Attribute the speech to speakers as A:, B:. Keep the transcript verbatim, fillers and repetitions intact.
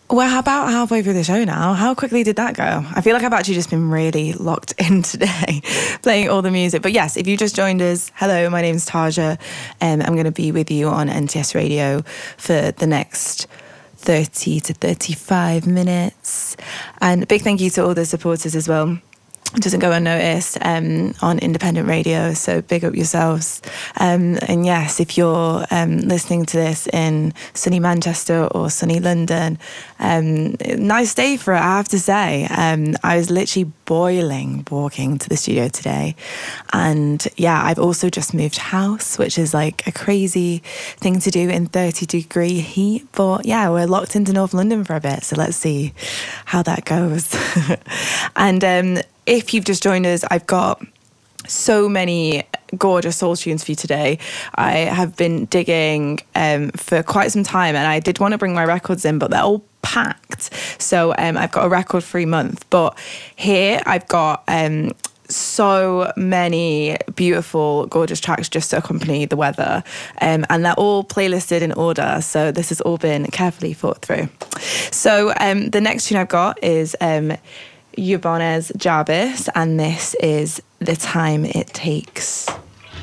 A: We're about halfway through the show now. How quickly did that go? I feel like I've actually just been really locked in today, playing all the music. But yes, if you just joined us, hello, my name's Taja, and I'm going to be with you on N T S Radio for the next thirty to thirty-five minutes. And a big thank you to all the supporters as well. It doesn't go unnoticed um, on independent radio, so big up yourselves. Um, and yes, if you're um, listening to this in sunny Manchester or sunny London, um, nice day for it, I have to say. Um, I was literally boiling walking to the studio today. And yeah, I've also just moved house, which is like a crazy thing to do in thirty degree heat. But yeah, we're locked into North London for a bit, so let's see how that goes. and um, if you've just joined us, I've got so many gorgeous soul tunes for you today. I have been digging um, for quite some time, and I did want to bring my records in, but they're all packed. So um, I've got a record-free month. But here I've got um, so many beautiful, gorgeous tracks just to accompany the weather. Um, and they're all playlisted in order. So this has all been carefully thought through. So um, the next tune I've got is Um, Yubones Jarvis, and this is The Time It Takes.